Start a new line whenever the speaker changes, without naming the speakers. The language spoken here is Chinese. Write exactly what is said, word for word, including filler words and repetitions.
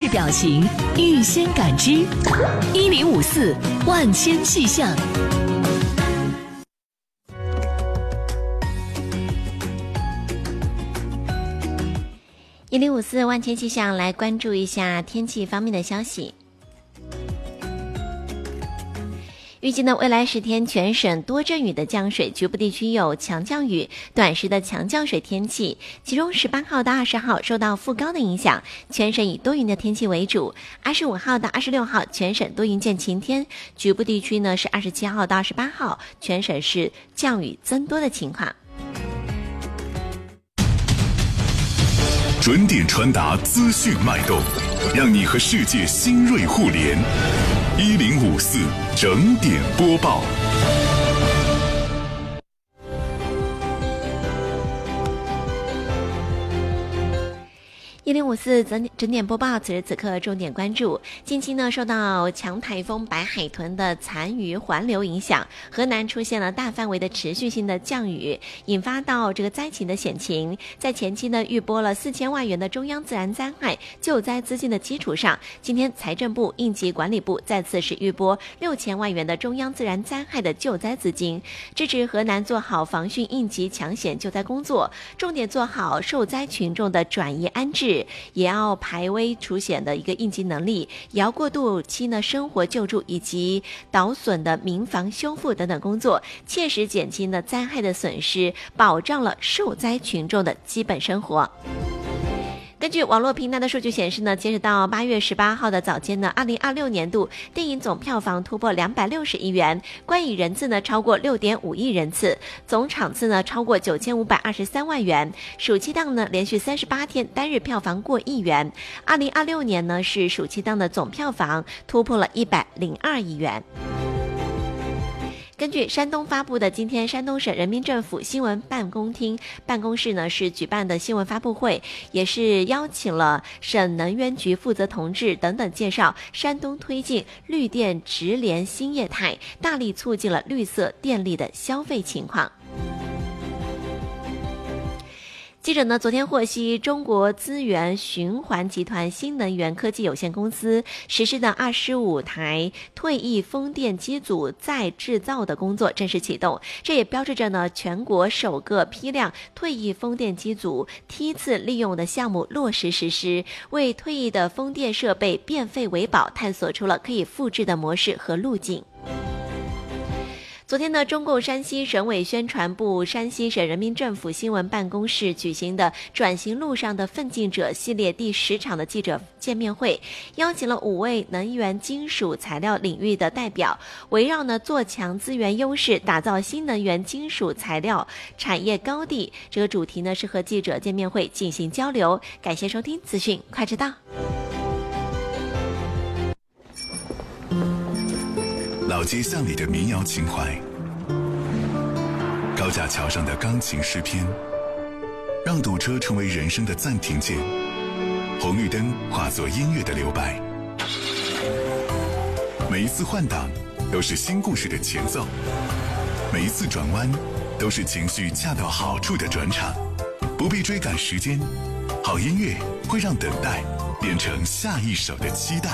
表情，预先感知。一零五四万千气象。
一零五四万千气象，来关注一下天气方面的消息。预计呢，未来十天全省多阵雨的降水，局部地区有强降雨、短时的强降水天气。其中十八号到二十号受到副高的影响，全省以多云的天气为主。二十五号到二十六号全省多云见晴天，局部地区呢是二十七号到二十八号全省是降雨增多的情况。
准点传达资讯脉动，让你和世界新锐互联。一零五四整点播报。
一零五四整整点播报，此时此刻重点关注。近期呢，受到强台风白海豚的残余环流影响，河南出现了大范围的持续性的降雨，引发到这个灾情的险情。在前期呢，预拨了四千万元的中央自然灾害救灾资金的基础上，今天财政部、应急管理部再次是预拨六千万元的中央自然灾害的救灾资金，支持河南做好防汛应急抢险救灾工作，重点做好受灾群众的转移安置。也要排危除险的一个应急能力，也要过渡期呢生活救助以及导损的民防修复等等工作，切实减轻了灾害的损失，保障了受灾群众的基本生活。根据网络平台的数据显示呢，截止到八月十八号的早间呢，二零二六年度电影总票房突破两百六十亿元，观影人次呢超过六点五亿人次，总场次呢超过九千五百二十三万元。暑期档呢连续三十八天单日票房过亿元。二零二六年呢是暑期档的总票房突破了一百零二亿元。根据山东发布的今天山东省人民政府新闻办公厅办公室呢是举办的新闻发布会，也是邀请了省能源局负责同志等等，介绍山东推进绿电直联新业态，大力促进了绿色电力的消费情况。记者呢，昨天获悉，中国资源循环集团新能源科技有限公司实施的二十五台退役风电机组再制造的工作正式启动，这也标志着呢，全国首个批量退役风电机组梯次利用的项目落实实施，为退役的风电设备变废为宝探索出了可以复制的模式和路径。昨天呢，中共山西省委宣传部、山西省人民政府新闻办公室举行的转型路上的奋进者系列第十场的记者见面会，邀请了五位能源金属材料领域的代表，围绕呢做强资源优势，打造新能源金属材料产业高地这个主题呢，是和记者见面会进行交流。感谢收听资讯快知道。
老街巷里的民谣情怀，高架桥上的钢琴诗篇，让堵车成为人生的暂停键，红绿灯化作音乐的留白。每一次换挡都是新故事的前奏，每一次转弯都是情绪恰到好处的转场。不必追赶时间，好音乐会让等待变成下一首的期待。